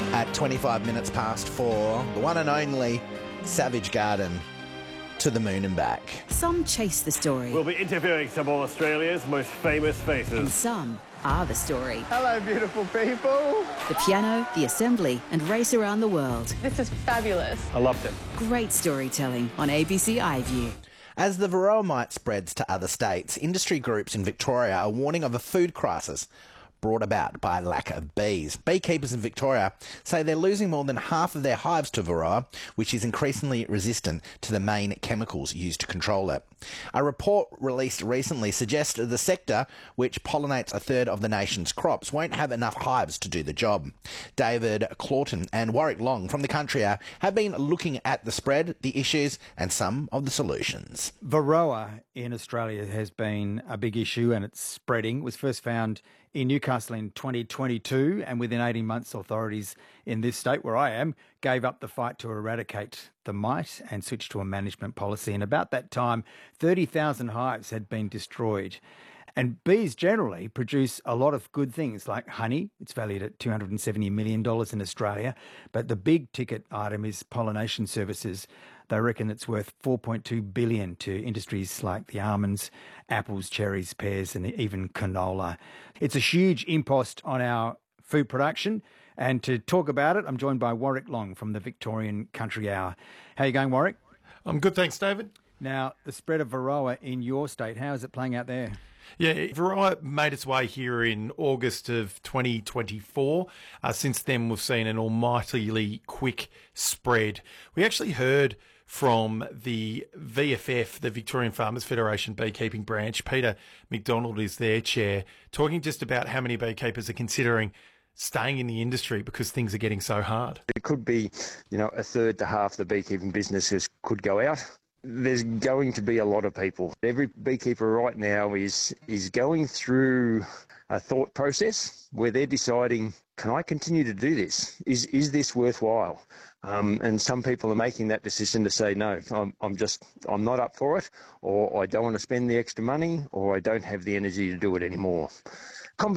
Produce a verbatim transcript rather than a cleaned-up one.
At twenty-five minutes past four, the one and only Savage Garden to the moon and back. Some chase the story. We'll be interviewing some of Australia's most famous And faces. some are the story. Hello, beautiful people. The piano, the assembly, and race around the world. This is fabulous. I loved it. Great storytelling on A B C iView. As the varroa mite spreads to other states, industry groups in Victoria are warning of a food crisis brought about by lack of bees. Beekeepers in Victoria say they're losing more than half of their hives to varroa, which is increasingly resistant to the main chemicals used to control it. A report released recently suggests the sector, which pollinates a third of the nation's crops, won't have enough hives to do the job. David Claughton and Warwick Long from the Country Hour have been looking at the spread, the issues and some of the solutions. Varroa in Australia has been a big issue and it's spreading. It was first found in Newcastle in twenty twenty-two, and within eighteen months, authorities in this state where I am gave up the fight to eradicate the mite and switched to a management policy. And about that time, thirty thousand hives had been destroyed. And bees generally produce a lot of good things like honey. It's valued at two hundred seventy million dollars in Australia. But the big ticket item is pollination services. They reckon it's worth four point two billion dollars to industries like the almonds, apples, cherries, pears and even canola. It's a huge impost on our food production. And to talk about it, I'm joined by Warwick Long from the Victorian Country Hour. How are you going, Warwick? I'm good, thanks, David. Now, the spread of varroa in your state, how is it playing out there? Yeah, varroa made its way here in August of twenty twenty-four. Uh, since then, we've seen an almightily quick spread. We actually heard from the V F F, the Victorian Farmers Federation Beekeeping Branch. Peter McDonald is their chair, talking just about how many beekeepers are considering staying in the industry because things are getting so hard. It could be, you know, a third to half the beekeeping businesses could go out. There's going to be a lot of people. Every beekeeper right now is is going through a thought process where they're deciding, can I continue to do this? Is is this worthwhile? Um, and some people are making that decision to say, no, I'm, I'm just, I'm not up for it, or I don't want to spend the extra money, or I don't have the energy to do it anymore.